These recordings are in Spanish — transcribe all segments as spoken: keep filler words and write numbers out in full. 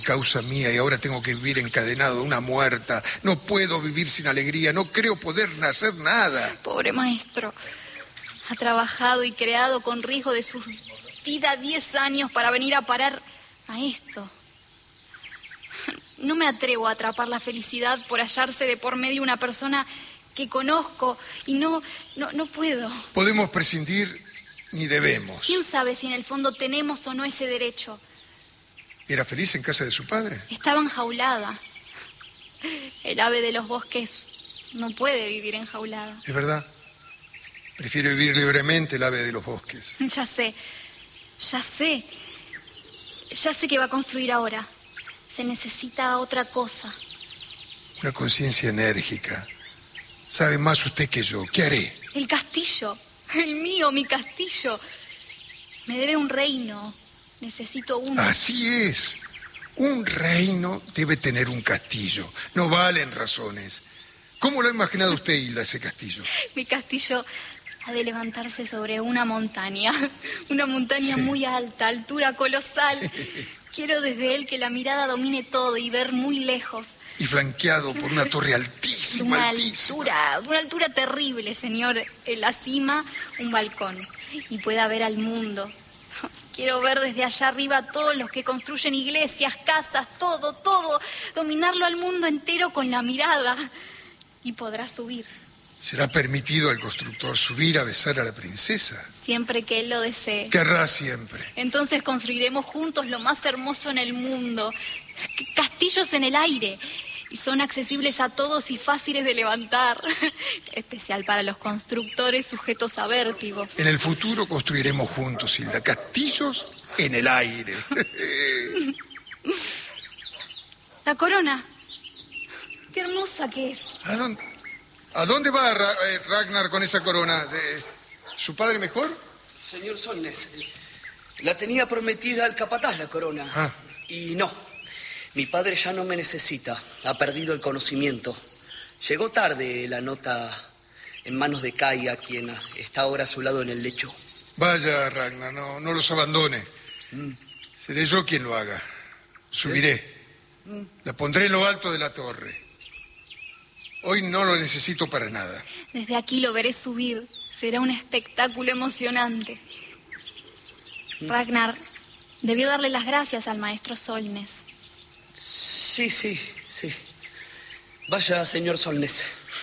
causa mía y ahora tengo que vivir encadenado, una muerta. No puedo vivir sin alegría, no creo poder hacer nada. Pobre maestro. Ha trabajado y creado con riesgo de su vida diez años para venir a parar a esto. No me atrevo a atrapar la felicidad por hallarse de por medio una persona que conozco y no, no, no puedo. Podemos prescindir ni debemos. ¿Quién sabe si en el fondo tenemos o no ese derecho? ¿Era feliz en casa de su padre? Estaba enjaulada. El ave de los bosques no puede vivir enjaulada. Es verdad. Prefiere vivir libremente el ave de los bosques. Ya sé, ya sé. Ya sé qué va a construir ahora. Se necesita otra cosa. Una conciencia enérgica. Sabe más usted que yo. ¿Qué haré? El castillo. El mío, mi castillo. Me debe un reino. Necesito uno. Así es. Un reino debe tener un castillo. No valen razones. ¿Cómo lo ha imaginado usted, Hilda, ese castillo? Mi castillo ha de levantarse sobre una montaña. Una montaña Sí. muy alta, altura colosal. Quiero desde él que la mirada domine todo y ver muy lejos. Y flanqueado por una torre De altísima, una altísima. altura, de una altura terrible, señor. En la cima, un balcón. Y pueda ver al mundo. Quiero ver desde allá arriba a todos los que construyen iglesias, casas, todo, todo. Dominarlo al mundo entero con la mirada. Y podrá subir. ¿Será permitido al constructor subir a besar a la princesa? Siempre que él lo desee. Querrá siempre. Entonces construiremos juntos lo más hermoso en el mundo. Castillos en el aire. Y son accesibles a todos y fáciles de levantar. Especial para los constructores sujetos a vértigos. En el futuro construiremos juntos, Hilda, castillos en el aire. La corona. Qué hermosa que es. ¿A dónde, a dónde va Ra- eh, Ragnar con esa corona? ¿De ¿Su padre mejor? Señor Solnes, la tenía prometida al capataz la corona. Ah. Y no, mi padre ya no me necesita, ha perdido el conocimiento. Llegó tarde la nota en manos de Kaia, quien está ahora a su lado en el lecho. Vaya, Ragnar, no, no los abandone. Mm. Seré yo quien lo haga. Subiré. Mm. La pondré en lo alto de la torre. Hoy no lo necesito para nada. Desde aquí lo veré subir. Será un espectáculo emocionante. Ragnar debió darle las gracias al maestro Solnes. Sí, sí, sí. Vaya, señor Solnes.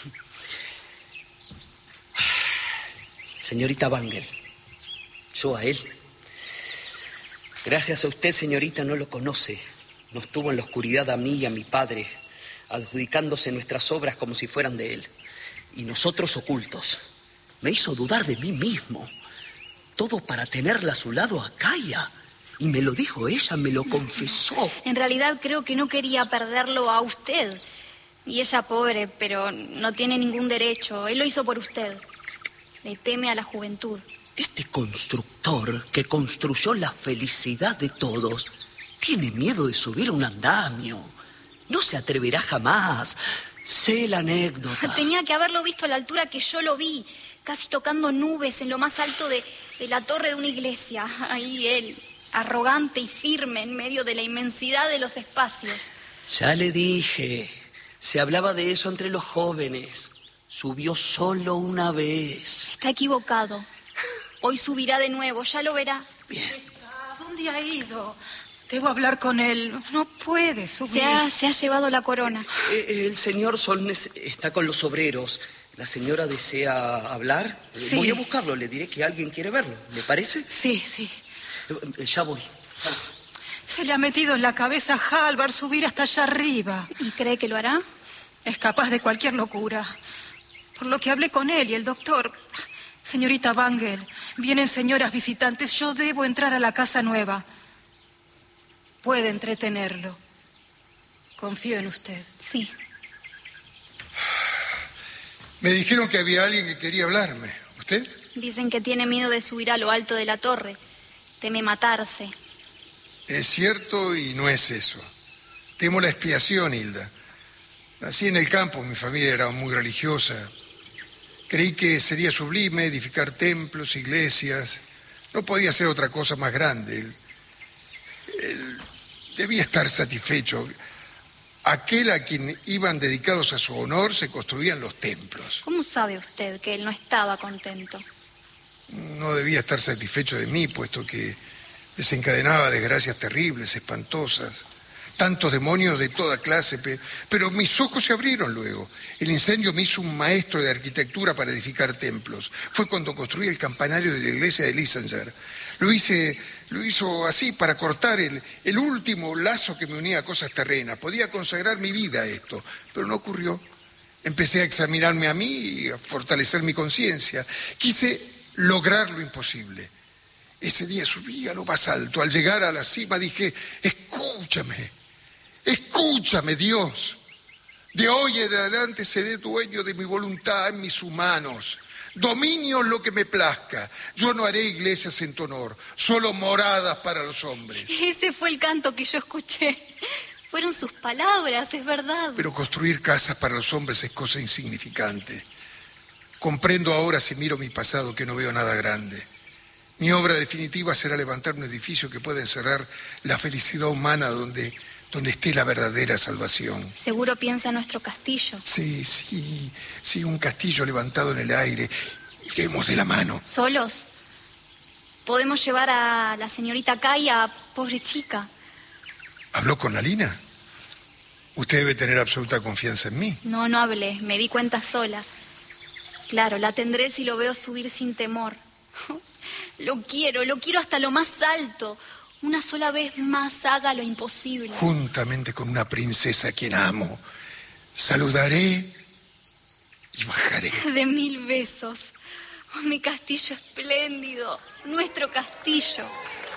Señorita Wangel, yo a él. Gracias a usted, señorita, no lo conoce. Nos tuvo en la oscuridad a mí y a mi padre, adjudicándose nuestras obras como si fueran de él. Y nosotros ocultos. Me hizo dudar de mí mismo. Todo para tenerla a su lado a Kaia. Y me lo dijo ella, me lo confesó. En realidad creo que no quería perderlo a usted. Y ella pobre, pero no tiene ningún derecho. Él lo hizo por usted. Le teme a la juventud. Este constructor que construyó la felicidad de todos tiene miedo de subir un andamio. No se atreverá jamás. Sé la anécdota. Tenía que haberlo visto a la altura que yo lo vi, casi tocando nubes en lo más alto de, de la torre de una iglesia. Ahí él, arrogante y firme en medio de la inmensidad de los espacios. Ya le dije, se hablaba de eso entre los jóvenes. Subió solo una vez. Está equivocado. Hoy subirá de nuevo, ya lo verá. Bien. ¿A dónde ha ido? Debo hablar con él. No puede subir. Se ha, se ha llevado la corona. Eh, El señor Solnes está con los obreros. ¿La señora desea hablar? Eh, Sí. Voy a buscarlo, le diré que alguien quiere verlo. ¿Le parece? Sí, sí. Eh, Ya voy. Se le ha metido en la cabeza a Halvar subir hasta allá arriba. ¿Y cree que lo hará? Es capaz de cualquier locura. Por lo que hablé con él y el doctor. Señorita Wangel, vienen señoras visitantes. Yo debo entrar a la casa nueva. Puede entretenerlo. Confío en usted. Sí. Me dijeron que había alguien que quería hablarme. ¿Usted? Dicen que tiene miedo de subir a lo alto de la torre. Teme matarse. Es cierto y no es eso. Temo la expiación, Hilda. Nací en el campo, mi familia era muy religiosa. Creí que sería sublime edificar templos, iglesias. No podía ser otra cosa más grande. El, el- debía estar satisfecho. Aquel a quien iban dedicados a su honor se construían los templos. ¿Cómo sabe usted que él no estaba contento? No debía estar satisfecho de mí, puesto que desencadenaba desgracias terribles, espantosas. Tantos demonios de toda clase, pero mis ojos se abrieron luego. El incendio me hizo un maestro de arquitectura para edificar templos. Fue cuando construí el campanario de la iglesia de Lissinger. Lo hice, lo hizo así para cortar el, el último lazo que me unía a cosas terrenas. Podía consagrar mi vida a esto, pero no ocurrió. Empecé a examinarme a mí y a fortalecer mi conciencia. Quise lograr lo imposible. Ese día subí a lo más alto. Al llegar a la cima dije, escúchame, escúchame, Dios. De hoy en adelante seré dueño de mi voluntad en mis humanos. Dominio lo que me plazca. Yo no haré iglesias en tu honor, solo moradas para los hombres. Ese fue el canto que yo escuché. Fueron sus palabras, es verdad. Pero construir casas para los hombres es cosa insignificante. Comprendo ahora, si miro mi pasado, que no veo nada grande. Mi obra definitiva será levantar un edificio que pueda encerrar la felicidad humana donde, donde esté la verdadera salvación. ¿Seguro piensa en nuestro castillo? Sí, sí, sí, un castillo levantado en el aire. Iremos de la mano. ¿Solos? Podemos llevar a la señorita Kaya, pobre chica. ¿Habló con Alina? Usted debe tener absoluta confianza en mí. No, no hablé, me di cuenta sola. Claro, la tendré si lo veo subir sin temor. Lo quiero, lo quiero hasta lo más alto. Una sola vez más haga lo imposible. Juntamente con una princesa a quien amo, saludaré y bajaré. De mil besos. Oh, mi castillo espléndido, nuestro castillo.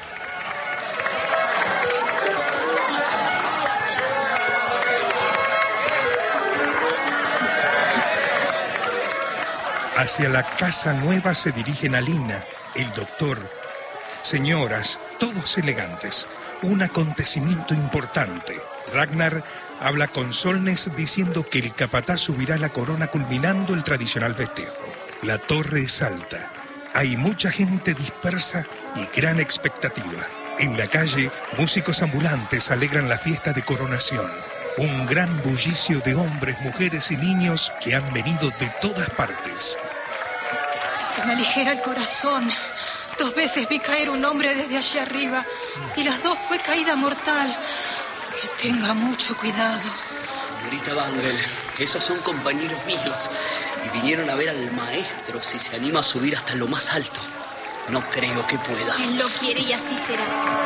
Hacia la casa nueva se dirigen Alina, el doctor, señoras, todos elegantes. Un acontecimiento importante. Ragnar habla con Solnes diciendo que el capataz subirá la corona culminando el tradicional festejo. La torre es alta. Hay mucha gente dispersa y gran expectativa. En la calle, músicos ambulantes alegran la fiesta de coronación. Un gran bullicio de hombres, mujeres y niños que han venido de todas partes. Se me aligera el corazón. Dos veces vi caer un hombre desde allí arriba y las dos fue caída mortal. Que tenga mucho cuidado. Señorita Wangel, esos son compañeros míos y vinieron a ver al maestro si se anima a subir hasta lo más alto. No creo que pueda. Él lo quiere y así será.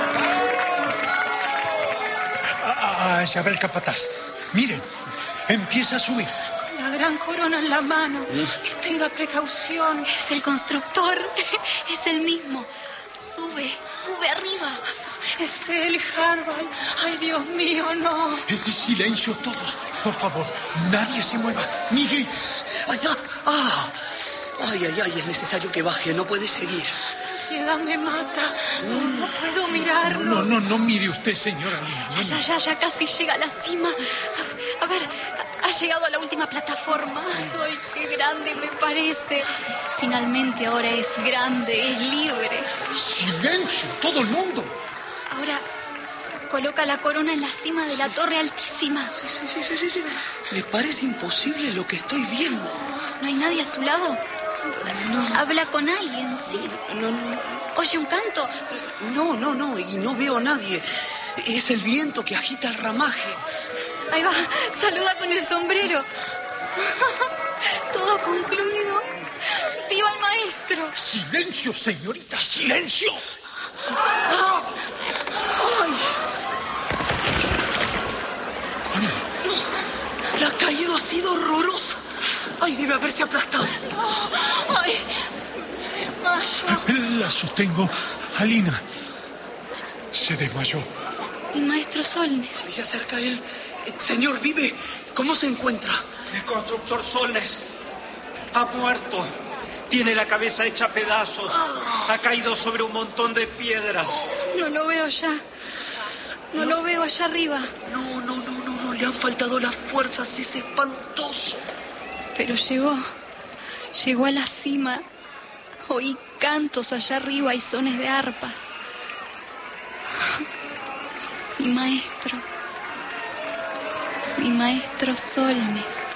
Ah, ya va el capataz. Miren, empieza a subir. Con la gran corona en la mano. ¿Mm? Que tenga precaución. Es el constructor. Es el mismo. Sube, sube arriba. Es él, Harvard. Ay, Dios mío, no. Silencio todos, por favor. Nadie se mueva, ni grite. Ay, ah, ah. Ay, ay, ay, es necesario que baje, no puede seguir. La ansiedad me mata, no, no puedo mirarlo. No, no, no mire usted, señora. No, ya, ya, ya casi llega a la cima. A, a ver, ha llegado a la última plataforma. Ay, qué grande me parece. Finalmente ahora es grande, es libre. Silencio, todo el mundo. Ahora coloca la corona en la cima de la torre altísima. Sí, sí, sí, sí, sí, sí. Me parece imposible lo que estoy viendo. ¿No hay nadie a su lado? No. Habla con alguien, sí. No, no. ¿Oye un canto? No, no, no, y no veo a nadie. Es el viento que agita el ramaje. Ahí va, saluda con el sombrero. Todo concluido. ¡Viva el maestro! Silencio, señorita, silencio. ¡Ah! ¡Ay! No, la caída ha sido horrorosa. ¡Ay, debe haberse aplastado! No, ¡ay! Desmayo. La sostengo, Alina. Se desmayó. Mi maestro Solnes. Se acerca él. Señor, ¿vive? ¿Cómo se encuentra? El constructor Solnes ha muerto. Tiene la cabeza hecha pedazos. Ha caído sobre un montón de piedras. No lo veo ya. No, no lo veo allá arriba. No, no, no, no, no. Le han faltado las fuerzas. Es espantoso. Pero llegó. Llegó a la cima. Oí cantos allá arriba y sones de arpas. Mi maestro. Mi maestro Solnes.